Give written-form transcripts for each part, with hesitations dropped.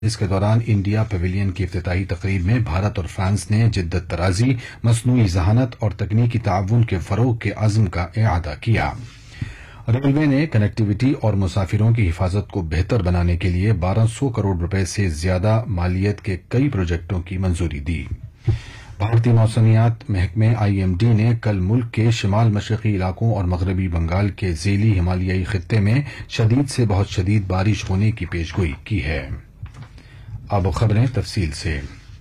اس کے دوران India pavilion کی افتتاحی تقریب میں بھارت اور فرانس نے جدت طرازی، مصنوعی ذہانت اور تکنیکی تعاون کے فروغ کے عزم کا اعادہ کیا۔ ریلوے نے کنیکٹیوٹی اور مسافروں کی حفاظت کو بہتر بنانے کے لیے 1200 کروڑ روپے سے زیادہ مالیت کے کئی پروجیکٹوں کی منظوری دی۔ بھارتی موسمیات محکمے IMD نے کل ملک کے شمال مشرقی علاقوں اور مغربی بنگال کے ذیلی ہمالیائی خطے میں شدید سے بہت شدید بارش ہونے کی پیشگوئی کی ہے۔ اب خبریں تفصیل سے۔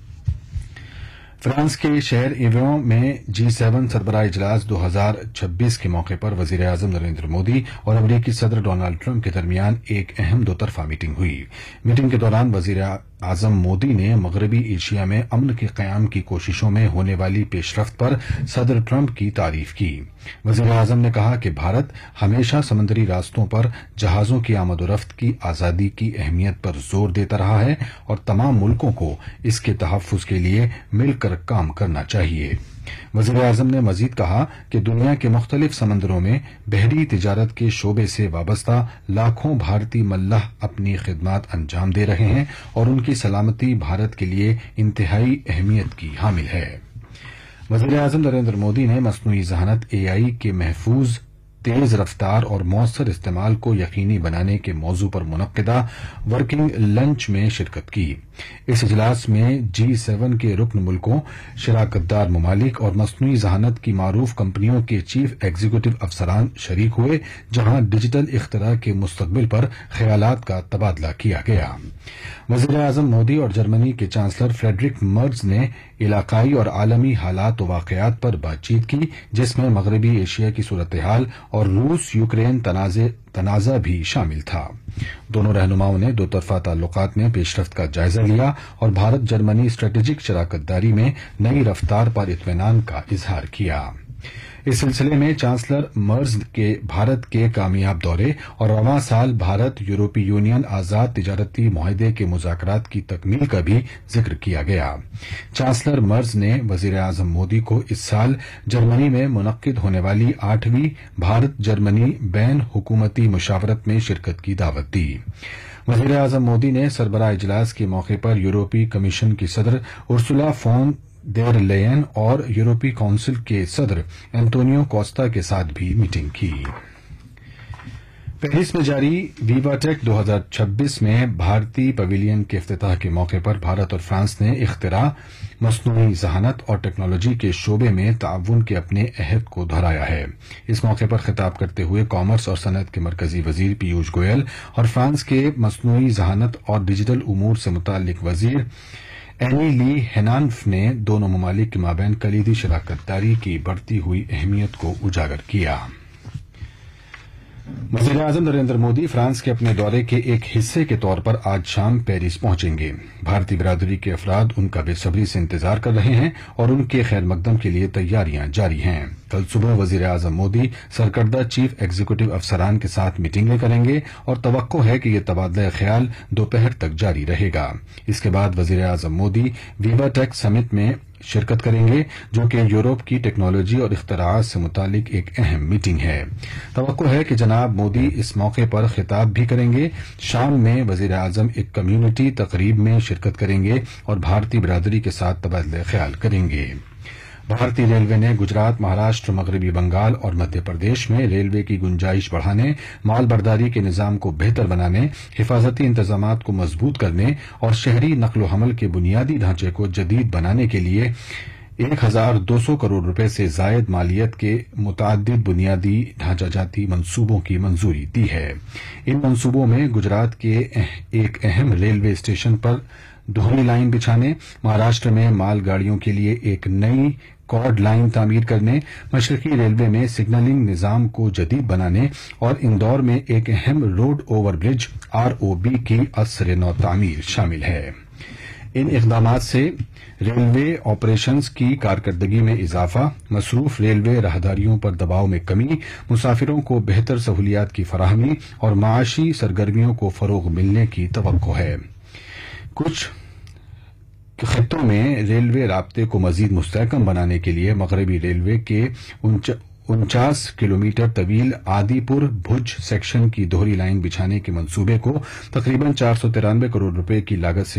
فرانس کے شہر ایویون میں G7 سربراہ اجلاس 2026 کے موقع پر وزیر اعظم نریندر مودی اور امریکی صدر ڈونلڈ ٹرمپ کے درمیان ایک اہم دو طرفہ میٹنگ ہوئی۔ میٹنگ کے دوران وزیر اعظم مودی نے مغربی ایشیا میں امن کے قیام کی کوششوں میں ہونے والی پیش رفت پر صدر ٹرمپ کی تعریف کی۔ وزیر اعظم نے کہا کہ بھارت ہمیشہ سمندری راستوں پر جہازوں کی آمد و رفت کی آزادی کی اہمیت پر زور دیتا رہا ہے اور تمام ملکوں کو اس کے تحفظ کے لیے مل کر کام کرنا چاہیے۔ وزیر اعظم نے مزید کہا کہ دنیا کے مختلف سمندروں میں بحری تجارت کے شعبے سے وابستہ لاکھوں بھارتی ملاح اپنی خدمات انجام دے رہے ہیں اور ان کی سلامتی بھارت کے لیے انتہائی اہمیت کی حامل ہے۔ وزیر اعظم نریندر مودی نے مصنوعی ذہانت AI کے محفوظ، تیز رفتار اور مؤثر استعمال کو یقینی بنانے کے موضوع پر منعقدہ ورکنگ لنچ میں شرکت کی۔ اس اجلاس میں G7 کے رکن ملکوں، شراکت دار ممالک اور مصنوعی ذہانت کی معروف کمپنیوں کے چیف ایگزیکٹو افسران شریک ہوئے، جہاں ڈیجیٹل اختراع کے مستقبل پر خیالات کا تبادلہ کیا گیا۔ وزیر اعظم مودی اور جرمنی کے چانسلر فریڈرک مرز نے علاقائی اور عالمی حالات و واقعات پر بات چیت کی، جس میں مغربی ایشیا کی صورتحال اور روس یوکرین تنازع بھی شامل تھا۔ دونوں رہنماؤں نے دو طرفہ تعلقات میں پیش رفت کا جائزہ لیا اور بھارت جرمنی اسٹریٹجک شراکت داری میں نئی رفتار پر اطمینان کا اظہار کیا۔ اس سلسلے میں چانسلر مرز کے بھارت کے کامیاب دورے اور رواں سال بھارت یورپی یونین آزاد تجارتی معاہدے کے مذاکرات کی تکمیل کا بھی ذکر کیا گیا۔ چانسلر مرز نے وزیر اعظم مودی کو اس سال جرمنی میں منعقد ہونے والی 8ویں بھارت جرمنی بین حکومتی مشاورت میں شرکت کی دعوت دی۔ وزیر اعظم مودی نے سربراہ اجلاس کے موقع پر یورپی کمیشن کی صدر ارسولا فون دیر لیئن اور یورپی کونسل کے صدر انتونیو کوسٹا کے ساتھ بھی میٹنگ کی۔ پیرس میں جاری ویوا ٹیک 2026 میں بھارتی پیویلین کے افتتاح کے موقع پر بھارت اور فرانس نے اختراع، مصنوعی ذہانت اور ٹیکنالوجی کے شعبے میں تعاون کے اپنے عہد کو دہرایا ہے۔ اس موقع پر خطاب کرتے ہوئے کامرس اور صنعت کے مرکزی وزیر پیوش گوئل اور فرانس کے مصنوعی ذہانت اور ڈیجیٹل امور سے متعلق وزیر اینی لی ہینانف نے دونوں ممالک کے مابین کلیدی شراکت داری کی بڑھتی ہوئی اہمیت کو اجاگر کیا۔ وزیر اعظم نریندر مودی فرانس کے اپنے دورے کے ایک حصے کے طور پر آج شام پیرس پہنچیں گے۔ بھارتی برادری کے افراد ان کا بے صبری سے انتظار کر رہے ہیں اور ان کے خیر مقدم کے لیے تیاریاں جاری ہیں۔ کل صبح وزیر اعظم مودی سرکردہ چیف ایگزیکٹو افسران کے ساتھ میٹنگیں کریں گے اور توقع ہے کہ یہ تبادلہ خیال دوپہر تک جاری رہے گا۔ اس کے بعد وزیر اعظم مودی ویوا ٹیک سمٹ میں شرکت کریں گے، جو کہ یورپ کی ٹیکنالوجی اور اختراعات سے متعلق ایک اہم میٹنگ ہے۔ توقع ہے کہ جناب مودی اس موقع پر خطاب بھی کریں گے۔ شام میں وزیر اعظم ایک کمیونٹی تقریب میں شرکت کریں گے اور بھارتی برادری کے ساتھ تبادلہ خیال کریں گے۔ بھارتی ریلوے نے گجرات، مہاراشٹر، مغربی بنگال اور مدھیہ پردیش میں ریلوے کی گنجائش بڑھانے، مال برداری کے نظام کو بہتر بنانے، حفاظتی انتظامات کو مضبوط کرنے اور شہری نقل و حمل کے بنیادی ڈھانچے کو جدید بنانے کے لیے 1200 کروڑ روپے سے زائد مالیت کے متعدد بنیادی ڈھانچہ جاتی منصوبوں کی منظوری دی ہے۔ ان منصوبوں میں گجرات کے ایک اہم ریلوے اسٹیشن پر دوہری لائن بچھانے، مہاراشٹر میں مال گاڑیوں کے لیے ایک نئی کارڈ لائن تعمیر کرنے، مشرقی ریلوے میں سگنلنگ نظام کو جدید بنانے اور اندور میں ایک اہم روڈ اوور برج ROB کی عصر نو تعمیر شامل ہے۔ ان اقدامات سے ریلوے آپریشنز کی کارکردگی میں اضافہ، مصروف ریلوے راہداریوں پر دباؤ میں کمی، مسافروں کو بہتر سہولیات کی فراہمی اور معاشی سرگرمیوں کو فروغ ملنے کی توقع ہے۔ کچھ خطوں میں ریلوے رابطے کو مزید مستحکم بنانے کے لیے مغربی ریلوے کے 49 किलोमीटर तवील आदिपुर भुज सेक्शन की दोहरी लाइन बिछाने के मंसूबे को तकरीबन 493 करोड़ रुपए की लागत से